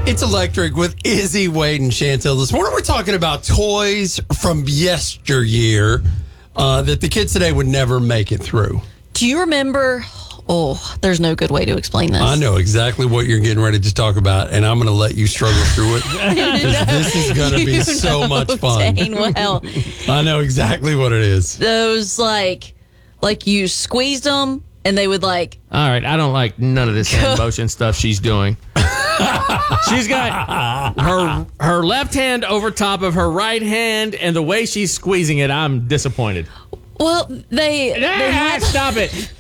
It's Electric with Izzy, Wade, and Chantel. This morning we're talking about toys from yesteryear that the kids today would never make it through. Do you remember? Oh, there's no good way to explain this. I know exactly what you're getting ready to talk about, and I'm going to let you struggle through it. 'Cause this is going to be so much fun. Dang well. I know exactly what it is. Those like you squeezed them and they would like. All right, I don't like none of this hand motion stuff she's doing. She's got her left hand over top of her right hand, and the way she's squeezing it, I'm disappointed. Well, they had. Stop it.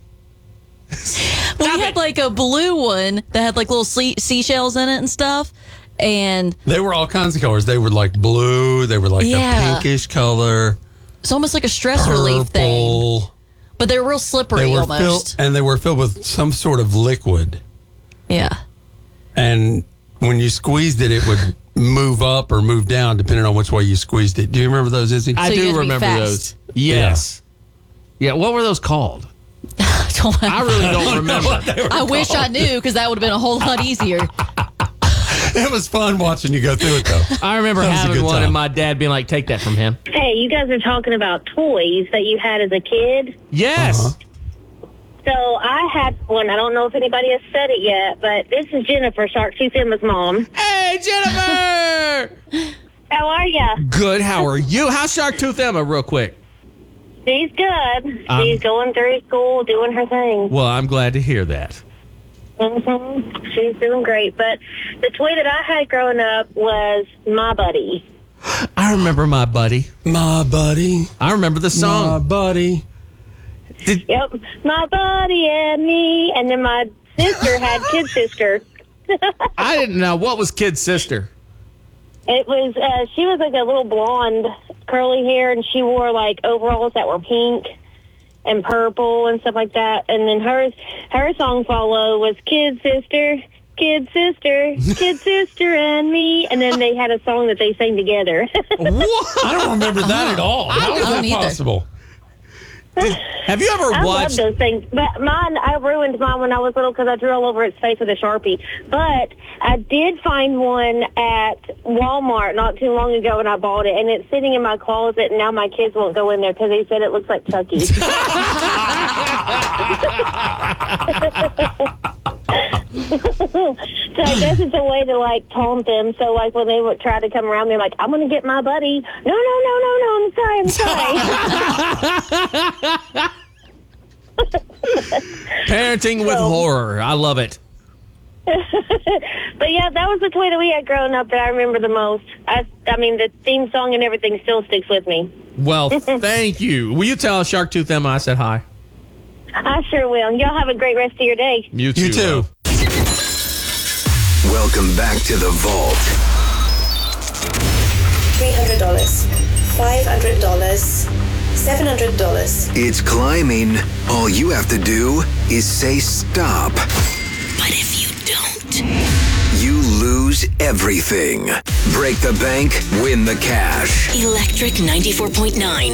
We had like a blue one that had like little seashells in it and stuff, and they were all kinds of colors. They were like blue. They were like a pinkish color. It's almost like a stress relief thing. But they were real slippery almost. And they were filled with some sort of liquid. Yeah. And when you squeezed it, it would move up or move down depending on which way you squeezed it. Do you remember those, Izzy? I do remember those. Yes. Yeah, what were those called? I really don't remember. I wish I knew, because that would have been a whole lot easier. It was fun watching you go through it, though. I remember having one and my dad being like, take that from him. Hey, you guys are talking about toys that you had as a kid. Yes. So I had one. I don't know if anybody has said it yet, but this is Jennifer, Sharktooth Emma's mom. Hey, Jennifer! How are ya? Good. How are you? How's Sharktooth Emma, real quick? She's good. She's going through school, doing her thing. Well, I'm glad to hear that. Mm-hmm. She's doing great. But the toy that I had growing up was My Buddy. I remember My Buddy. My Buddy. I remember the song. My Buddy. Yep. My Buddy and me. And then my sister had Kid Sister. I didn't know. What was Kid Sister? It was, she was like a little blonde, curly hair, and she wore like overalls that were pink and purple and stuff like that. And then her song follow was Kid Sister, Kid Sister, Kid Sister and me. And then they had a song that they sang together. What? I don't remember that at all. How is that possible? Have you ever watched? I love those things. But mine, I ruined mine when I was little because I drew all over its face with a Sharpie. But I did find one at Walmart not too long ago, and I bought it. And it's sitting in my closet, and now my kids won't go in there because they said it looks like Chucky. So I guess it's a way to, like, taunt them. So, like, when they would try to come around, they're like, I'm going to get my buddy. No, I'm sorry. Parenting with horror. I love it. But, yeah, that was the toy that we had growing up that I remember the most. I mean, the theme song and everything still sticks with me. Well, thank you. Will you tell Sharktooth Emma I said hi? I sure will. Y'all have a great rest of your day. You too. You too. Welcome back to the vault. $300, $500, $700. It's climbing. All you have to do is say stop. But if you don't, You lose everything. Break the bank, win the cash. Electric 94.9.